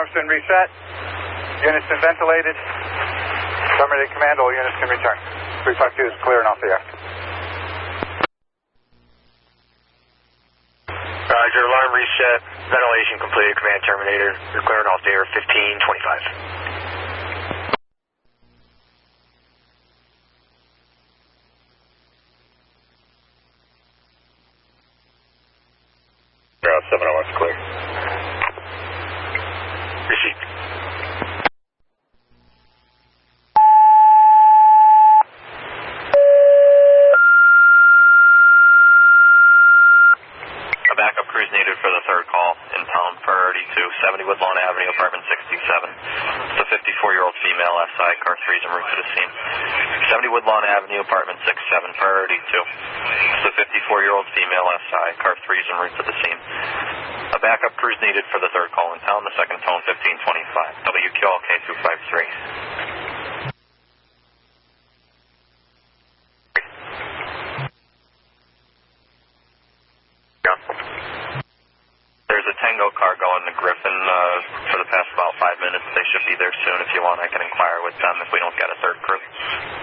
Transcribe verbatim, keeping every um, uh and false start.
Air's been reset. Unit's been ventilated. Summary to command, all units can return. three five two is clear and off the air. Roger, alarm reset. Ventilation completed, command terminated. You're clearing off the air fifteen twenty-five. Ground seven oh one's clear. Received. A backup cruise needed for the third call in town, priority to seventy Woodlawn Avenue, apartment sixty-seven. It's a fifty-four-year-old female, S I, car three is en route to the scene. seventy Woodlawn Avenue, apartment sixty-seven, priority two. It's a fifty-four-year-old female, S I, car three is en route to the scene. A backup cruise needed for the third call in town, the second tone fifteen twenty-five. W Q L K two five three. There's a Tango car going to Griffin uh, for the past about five minutes. They should be there soon. If you want, I can inquire with them if we don't get a third crew.